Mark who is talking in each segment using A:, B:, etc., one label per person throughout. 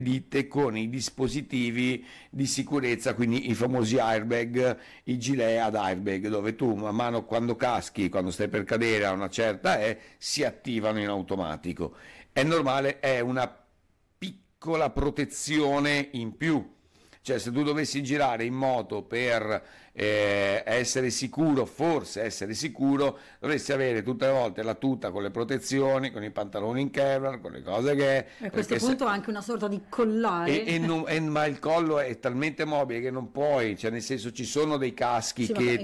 A: con i dispositivi di sicurezza, quindi i famosi airbag, i gilet ad airbag, dove tu man mano quando caschi, quando stai per cadere a una certa si attivano in automatico. È normale, è una piccola protezione in più. Cioè, se tu dovessi girare in moto per essere sicuro, forse essere sicuro, dovresti avere tutte le volte la tuta con le protezioni, con i pantaloni in Kevlar, con le cose che...
B: A questo punto anche una sorta di collare.
A: Ma il collo è talmente mobile che non puoi, cioè nel senso ci sono dei caschi
B: Sì,
A: che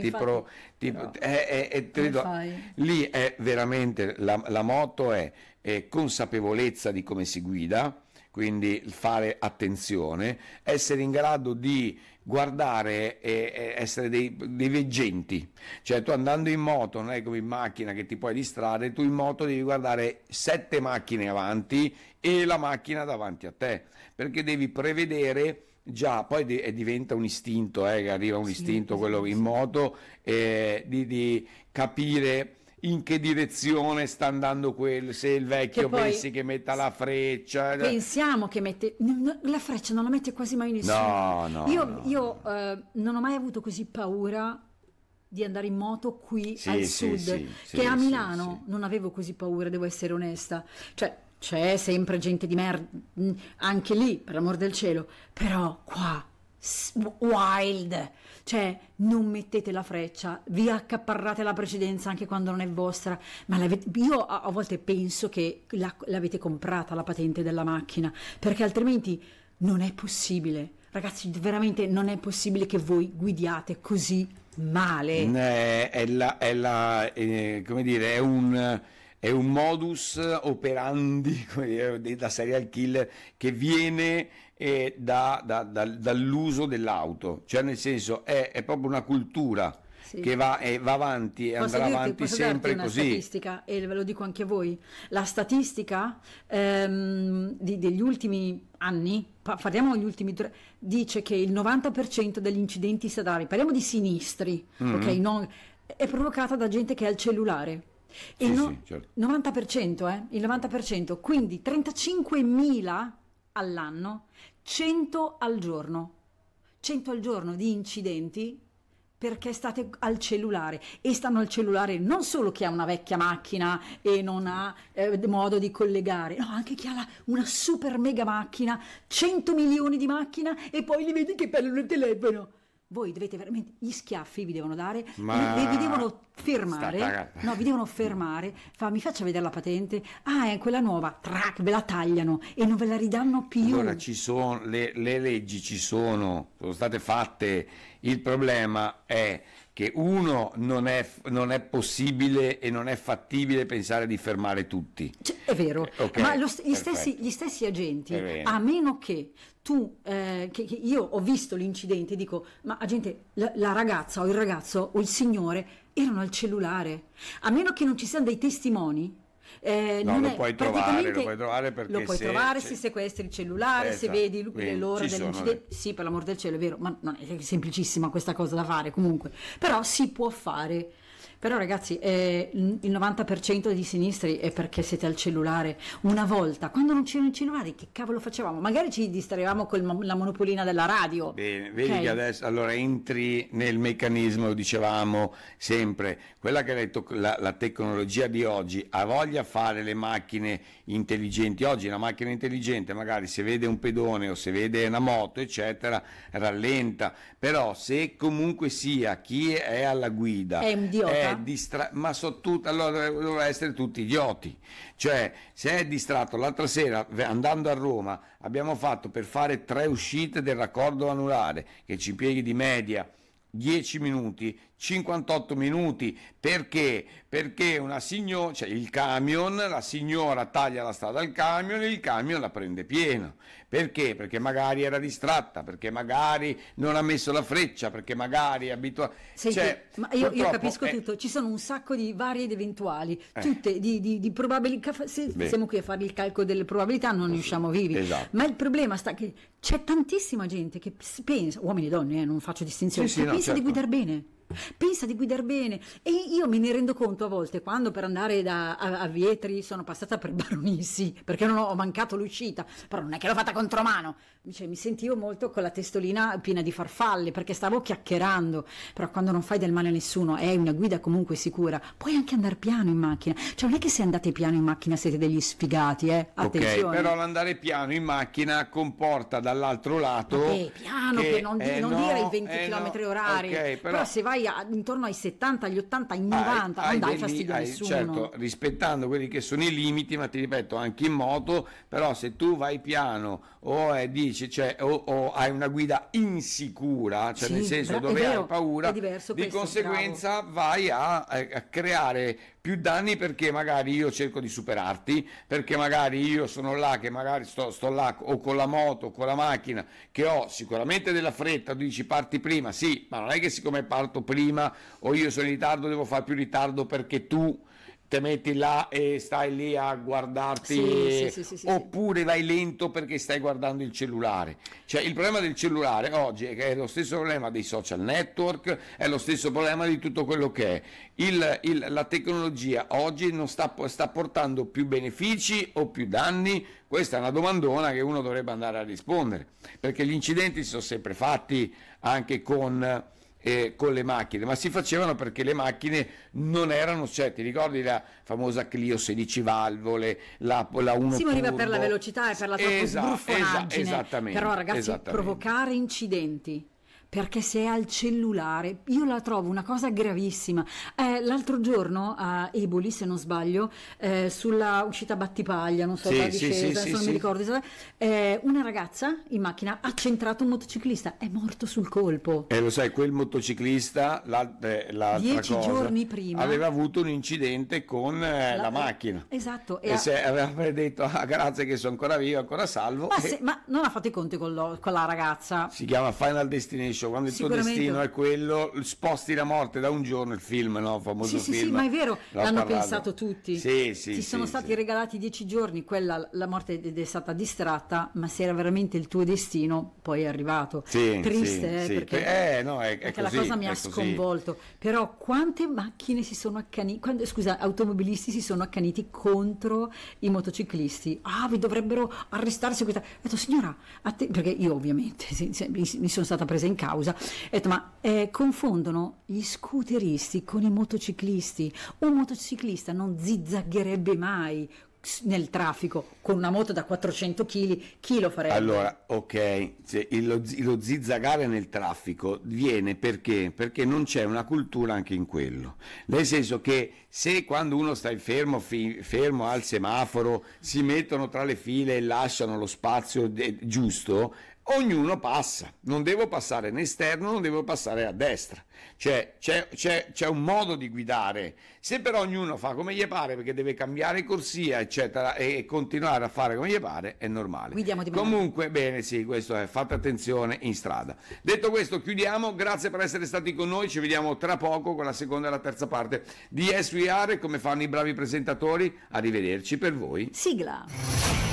A: lì è veramente, la moto è consapevolezza di come si guida, quindi fare attenzione, essere in grado di guardare e essere dei veggenti, cioè tu andando in moto non è come in macchina che ti puoi distrarre, tu in moto devi guardare 7 macchine avanti e la macchina davanti a te, perché devi prevedere già, poi diventa un istinto, che arriva un istinto quello in moto, di capire in che direzione sta andando quello, se il vecchio pensi che metta la freccia,
B: pensiamo che mette la freccia, non la mette quasi mai nessuno. Io non ho mai avuto così paura di andare in moto qui al sud, che a Milano non avevo così paura, devo essere onesta, cioè c'è sempre gente di merda anche lì, per l'amor del cielo, però qua wild, cioè non mettete la freccia, vi accaparrate la precedenza anche quando non è vostra, ma io a volte penso che l'avete comprata la patente della macchina, perché altrimenti non è possibile, ragazzi, veramente non è possibile che voi guidiate così male.
A: Come dire, è un modus operandi, come dire, da serial killer che viene dall'uso dell'auto, cioè nel senso è proprio una cultura che va avanti e andrà avanti sempre così.
B: Statistica, e ve lo dico anche a voi, la statistica degli ultimi anni, parliamo degli ultimi 3, dice che il 90% degli incidenti stradali, parliamo di sinistri, ok, è provocata da gente che ha il cellulare. Certo. 90%, il 90%, quindi 35.000 all'anno, 100 al giorno di incidenti perché state al cellulare, e stanno al cellulare non solo chi ha una vecchia macchina e non ha modo di collegare, no, anche chi ha una super mega macchina, 100 milioni di macchina, e poi li vedi che parlano il telefono. Voi dovete veramente, gli schiaffi vi devono dare, vi devono fermare, vi devono fermare, mi faccia vedere la patente, è quella nuova, ve la tagliano e non ve la ridanno più.
A: Allora ci sono, le leggi sono state fatte, il problema è che non è possibile e non è fattibile pensare di fermare tutti.
B: È vero, ma gli stessi agenti, a meno che tu, che io ho visto l'incidente e dico, ma agente, la ragazza o il ragazzo o il signore erano al cellulare, a meno che non ci siano dei testimoni.
A: Lo puoi trovare perché
B: lo puoi trovare se sequestri il cellulare, se vedi l'ora dell'incidente, sì, per l'amor del cielo, è vero, ma non è semplicissima questa cosa da fare comunque, però si può fare. Però ragazzi, il 90% degli sinistri è perché siete al cellulare. Una volta, quando non c'erano i cellulari, che cavolo facevamo? Magari ci distraevamo con la monopolina della radio.
A: Bene, vedi che adesso allora entri nel meccanismo, dicevamo sempre, quella che ha detto la tecnologia di oggi, ha voglia fare le macchine intelligenti. Oggi una macchina intelligente, magari se vede un pedone o se vede una moto, eccetera, rallenta. Però se comunque sia chi è alla guida
B: è un idiota,
A: ma allora dovrebbero essere tutti idioti, cioè se è distratto. L'altra sera andando a Roma abbiamo fatto, per fare 3 uscite del raccordo anulare che ci impieghi di media 10 minuti, 58 minuti, perché una signora, cioè il camion, la signora taglia la strada al camion e il camion la prende pieno. Perché? Perché magari era distratta, perché magari non ha messo la freccia, perché magari è abituata.
B: Ma io capisco tutto, ci sono un sacco di varie ed eventuali, tutte di probabilità. Se siamo qui a fare il calcolo delle probabilità non ne usciamo vivi.
A: Esatto.
B: Ma il problema sta che c'è tantissima gente che pensa, uomini e donne, non faccio distinzione, pensa di guidare bene. pensa di guidare bene. E io me ne rendo conto a volte quando per andare a Vietri sono passata per Baronissi perché non ho mancato l'uscita, però non è che l'ho fatta contromano, cioè, mi sentivo molto con la testolina piena di farfalle perché stavo chiacchierando. Però quando non fai del male a nessuno, è una guida comunque sicura, puoi anche andare piano in macchina, cioè non è che se andate piano in macchina siete degli sfigati, attenzione.
A: Ok, però l'andare piano in macchina comporta dall'altro lato
B: piano, che non dire i 20 km orari,
A: okay,
B: però se vai intorno ai 70, agli 80, ai 90 non dai fastidio a nessuno.
A: Certo, rispettando quelli che sono i limiti, ma ti ripeto anche in moto, però se tu vai piano o o hai una guida insicura, cioè
B: Sì,
A: nel senso dove
B: vero,
A: hai paura,
B: è diverso
A: di
B: questo,
A: conseguenza vai a creare più danni, perché magari io cerco di superarti, perché magari io sono là che magari sto là o con la moto o con la macchina che ho sicuramente della fretta. Tu dici parti prima, sì, ma non è che siccome parto prima o io sono in ritardo devo fare più ritardo perché tu te metti là e stai lì a guardarti,
B: sì,
A: oppure vai lento perché stai guardando il cellulare. Cioè il problema del cellulare oggi è lo stesso problema dei social network, è lo stesso problema di tutto quello che è la tecnologia oggi non sta portando più benefici o più danni. Questa è una domandona che uno dovrebbe andare a rispondere, perché gli incidenti si sono sempre fatti anche con le macchine, ma si facevano perché le macchine non erano, cioè ti ricordi la famosa Clio 16 valvole, la 1
B: si moriva
A: turbo?
B: per la velocità e per la troppa sbruffonaggine,
A: esattamente,
B: però ragazzi, provocare incidenti perché se è al cellulare, io la trovo una cosa gravissima. L'altro giorno a Eboli, se non sbaglio, sulla uscita Battipaglia, non so, la discesa, non mi ricordo, una ragazza in macchina ha centrato un motociclista, è morto sul colpo.
A: Lo sai, quel motociclista l'altra
B: 10 giorni prima
A: aveva avuto un incidente con la macchina.
B: Esatto.
A: E se aveva detto grazie che sono ancora vivo, ancora salvo.
B: Ma non ha fatto i conti con la ragazza.
A: Si chiama Final Destination. Quando il tuo destino è quello, sposti la morte da un giorno, il film, no? Famoso film.
B: Sì, ma è vero, l'hanno pensato tutti.
A: Ci
B: sono stati regalati 10 giorni, quella la morte è stata distratta, ma se era veramente il tuo destino, poi è arrivato. Triste, perché
A: così,
B: la cosa mi ha sconvolto. Però quante macchine si sono accanite, automobilisti si sono accaniti contro i motociclisti. Vi dovrebbero arrestarsi. Ho detto, signora, perché io ovviamente mi sono stata presa in causa. Ho detto, ma confondono gli scooteristi con i motociclisti. Un motociclista non zizzagherebbe mai nel traffico con una moto da 400 kg, chi lo farebbe?
A: Allora, ok, lo zizzagare nel traffico viene perché non c'è una cultura anche in quello, nel senso che se quando uno sta fermo al semaforo si mettono tra le file e lasciano lo spazio giusto, ognuno passa, non devo passare in esterno, non devo passare a destra, cioè c'è un modo di guidare. Se però ognuno fa come gli pare perché deve cambiare corsia eccetera e continuare a fare come gli pare, è normale.
B: Guidiamo di meno.
A: Comunque bene, sì, questo è, fate attenzione in strada. Detto questo, chiudiamo, grazie per essere stati con noi, ci vediamo tra poco con la seconda e la terza parte di Yes We Are, come fanno i bravi presentatori. Arrivederci per voi.
B: Sigla.